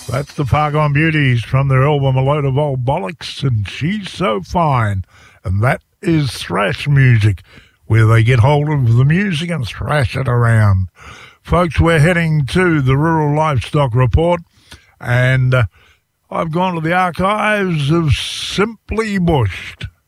That's the Fargon Beauties from their album A Load of Old Bollocks and She's So Fine. And that is thrash music, where they get hold of the music and thrash it around. Folks, we're heading to the Rural Livestock Report, and I've gone to the archives of Simply Bushed.